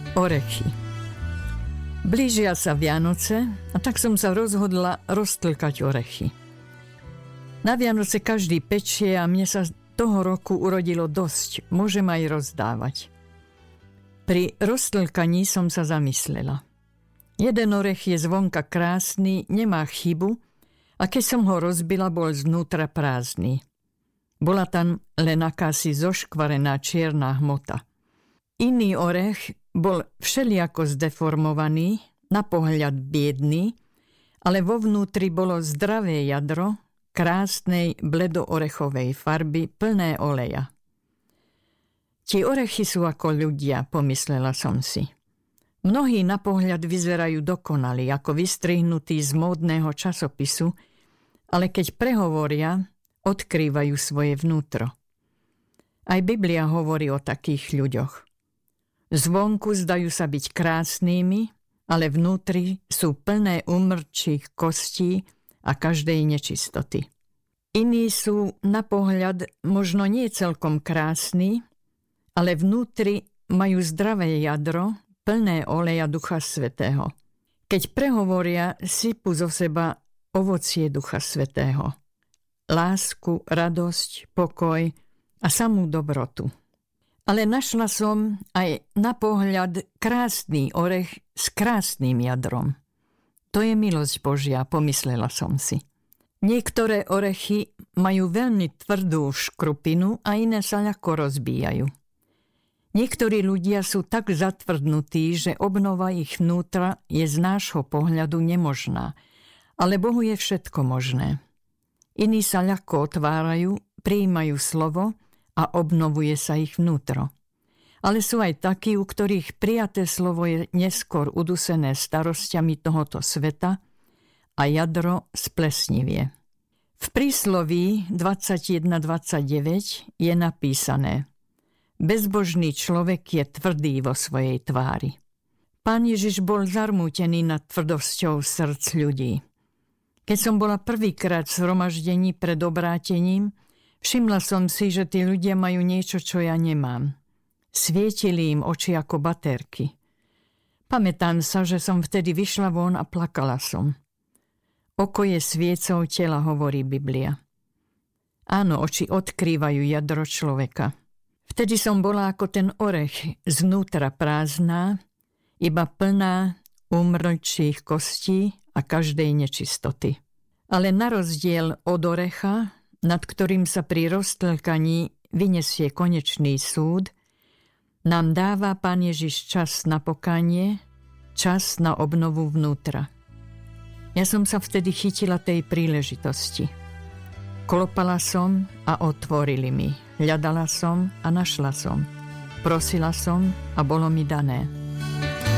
Orechy. Blížia sa Vianoce a tak som sa rozhodla roztlkať orechy. Na Vianoce každý pečie a mne sa toho roku urodilo dosť, môžem aj rozdávať. Pri roztlkaní som sa zamyslela. Jeden orech je zvonka krásny, nemá chybu a keď som ho rozbila, bol zvnútra prázdny. Bola tam len akási zoškvarená čierna hmota. Iný orech bol všelijako zdeformovaný, na pohľad biedný, ale vo vnútri bolo zdravé jadro, krásnej bledoorechovej farby, plné oleja. Ti orechy sú ako ľudia, pomyslela som si. Mnohí na pohľad vyzerajú dokonali, ako vystrihnutí z módneho časopisu, ale keď prehovoria, odkrývajú svoje vnútro. Aj Biblia hovorí o takých ľuďoch. Zvonku zdajú sa byť krásnymi, ale vnútri sú plné úmrčích kostí a každej nečistoty. Iní sú na pohľad možno nie celkom krásni, ale vnútri majú zdravé jadro, plné oleja Ducha Svätého. Keď prehovoria, sypú zo seba ovocie Ducha Svätého. Lásku, radosť, pokoj a samú dobrotu. Ale našla som aj na pohľad krásny orech s krásnym jadrom. To je milosť Božia, pomyslela som si. Niektoré orechy majú veľmi tvrdú škrupinu a iné sa ľahko rozbíjajú. Niektorí ľudia sú tak zatvrdnutí, že obnova ich vnútra je z nášho pohľadu nemožná, ale Bohu je všetko možné. Iní sa ľahko otvárajú, prijímajú slovo a obnovuje sa ich vnútro. Ale sú aj takí, u ktorých prijaté slovo je neskôr udusené starosťami tohoto sveta a jadro splesnivie. V prísloví 21:29 je napísané: Bezbožný človek je tvrdý vo svojej tvári. Pán Ježiš bol zarmútený nad tvrdosťou srdc ľudí. Keď som bola prvýkrát v zhromaždení pred obrátením, všimla som si, že tí ľudia majú niečo, čo ja nemám. Svietili im oči ako baterky. Pamätám sa, že som vtedy vyšla von a plakala som. Oko je sviecou tela, hovorí Biblia. Áno, oči odkrývajú jadro človeka. Vtedy som bola ako ten orech, znútra prázdna, iba plná úmrčích kostí a každej nečistoty. Ale na rozdiel od orecha, nad ktorým sa pri roztlkaní vyniesie konečný súd, nám dáva Pán Ježiš čas na pokánie, čas na obnovu vnútra. Ja som sa vtedy chytila tej príležitosti. Klopala som a otvorili mi. Hľadala som a našla som. Prosila som a bolo mi dané.